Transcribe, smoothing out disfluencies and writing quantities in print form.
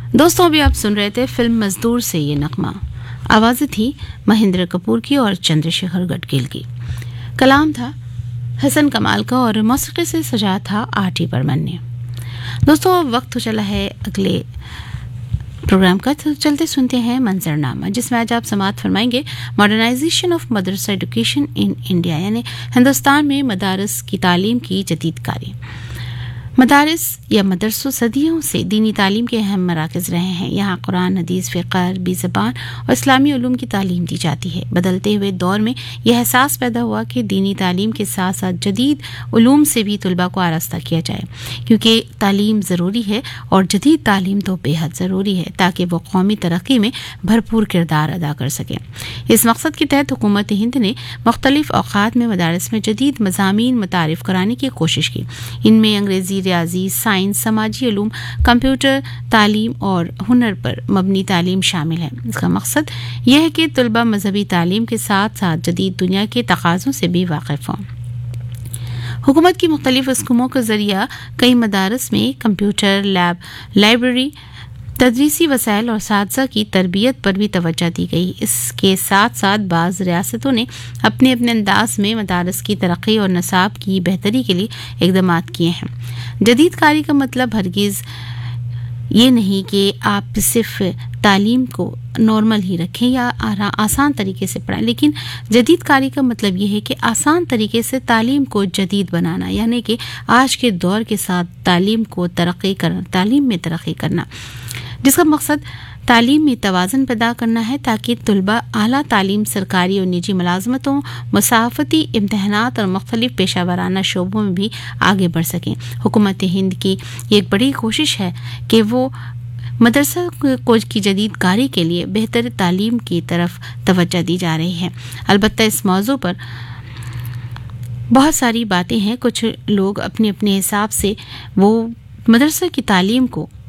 दोस्तों अभी आप सुन रहे थे फिल्म मजदूर से ये नगमा। आवाज़ें थी महेंद्र कपूर की और चंद्रशेखर गडगिल की। कलाम था हसन कमाल का और मौसीकी से सजा था आर.टी. बर्मन ने। दोस्तों अब वक्त हो चला है अगले प्रोग्राम का, तो चलते सुनते हैं मंजरनामा, जिसमें आज आप समाअत फरमाएंगे modernisation of Madrasa education in India, यानी हिंदुस्तान में मदारस की तालीम की जदीदकारी। मदारिस या मदरसों सदियों से दीनी तालीम के अहम मराकज़ रहे हैं। यहाँ कुरान, हदीस, फ़िक़्ह, अरबी ज़बान और इस्लामी उलूम की तालीम दी जाती है। बदलते हुए दौर में यह एहसास पैदा हुआ कि दीनी तालीम के साथ साथ जदीद उलूम से भी तुलबा को आरास्ता किया जाए, क्योंकि तालीम ज़रूरी है और जदीद तालीम तो बेहद ज़रूरी है ताकि वो कौमी तरक्की में भरपूर किरदार अदा कर सकें। इस मकसद के तहत हुकूमत हिंद ने मुख्तलिफ औक़ात में मदारिस में जदीद मज़ामीन मुतारिफ़ कराने की कोशिश की। इनमें अंग्रेज़ी, रियाजी, साइंस, समाजी उलूम, कंप्यूटर तालीम और हुनर पर मबनी तालीम शामिल है। इसका मकसद यह है कि तलबा मजहबी तालीम के साथ साथ जदीद दुनिया के तकाज़ों से भी वाकिफ़ हों। हुकूमत की मुख्तलिफ स्कीमों के ज़रिए कई मदारस में कंप्यूटर लैब, लाइब्रेरी, तदरीसी वसाइल और साथज़ा की तरबियत पर भी तवज्जो दी गई। इसके साथ साथ बाज़ रियासतों ने अपने अपने अंदाज में मदारस की तरक्की और नसाब की बेहतरी के लिए इक़दामात किए हैं। जदीद कारी का मतलब हरगिज़ ये नहीं कि आप सिर्फ तालीम को नॉर्मल ही रखें या आसान तरीके से पढ़ाएं, लेकिन जदीद कारी का मतलब ये है कि आसान तरीके से तालीम को जदीद बनाना, यानी कि आज के दौर के साथ तालीम में तरक्की करना, जिसका मकसद तालीम में तवाज़ुन पैदा करना है ताकि तुलबा आला तालीम, सरकारी और निजी मुलाजमतों, मुसाफ़ती इम्तहानात और मुख्तलिफ पेशा वराना शोबों में भी आगे बढ़ सकें। हुकूमत हिंद की एक बड़ी कोशिश है कि वो मदरसा कोच की जदीद कारी के लिए बेहतर तालीम की तरफ तवज्जो दी जा रही है। अलबत्ता इस मौजू पर बहुत सारी बातें हैं। कुछ लोग अपने अपने हिसाब से वो मदरसा की तालीम को